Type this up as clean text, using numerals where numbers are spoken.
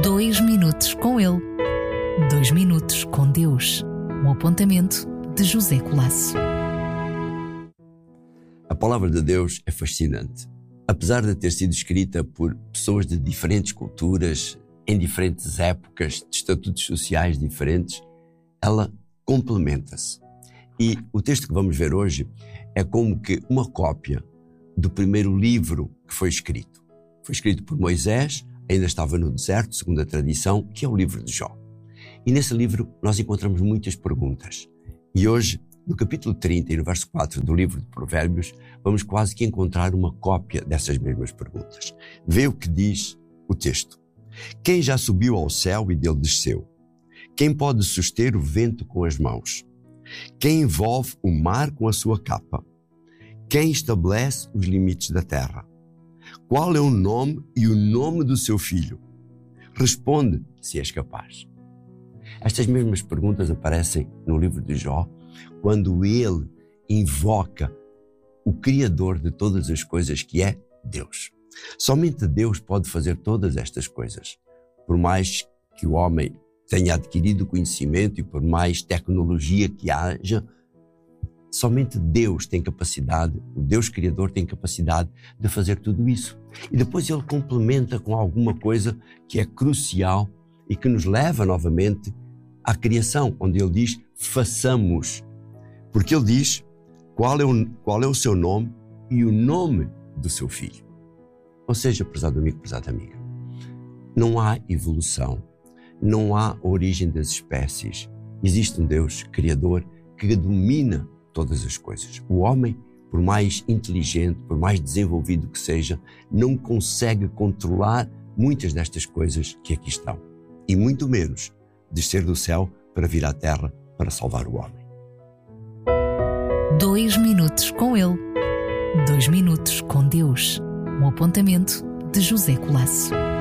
2 minutos com ele. 2 minutos com Deus. Um apontamento de José Colasso. A palavra de Deus é fascinante. Apesar de ter sido escrita por pessoas de diferentes culturas, em diferentes épocas, de estatutos sociais diferentes, ela complementa-se. E o texto que vamos ver hoje é como que uma cópia do primeiro livro que foi escrito. Foi escrito por Moisés, ainda estava no deserto, segundo a tradição, que é o livro de Jó. E nesse livro nós encontramos muitas perguntas. E hoje, no capítulo 30 e no verso 4 do livro de Provérbios, vamos quase que encontrar uma cópia dessas mesmas perguntas. Vê o que diz o texto. Quem já subiu ao céu e dele desceu? Quem pode suster o vento com as mãos? Quem envolve o mar com a sua capa? Quem estabelece os limites da terra? Qual é o nome e o nome do seu filho? Responde, se és capaz. Estas mesmas perguntas aparecem no livro de Jó, quando ele invoca o Criador de todas as coisas, que é Deus. Somente Deus pode fazer todas estas coisas. Por mais que o homem tenha adquirido conhecimento e por mais tecnologia que haja, somente Deus tem capacidade, o Deus Criador tem capacidade de fazer tudo isso. E depois ele complementa com alguma coisa que é crucial e que nos leva novamente à criação, onde ele diz, façamos. Porque ele diz qual é o seu nome e o nome do seu filho. Ou seja, prezado amigo, prezada amiga, não há evolução, não há origem das espécies. Existe um Deus Criador que domina todas as coisas. O homem, por mais inteligente, por mais desenvolvido que seja, não consegue controlar muitas destas coisas que aqui estão. E muito menos descer do céu para vir à terra para salvar o homem. 2 minutos com ele. 2 minutos com Deus. Um apontamento de José Colasso.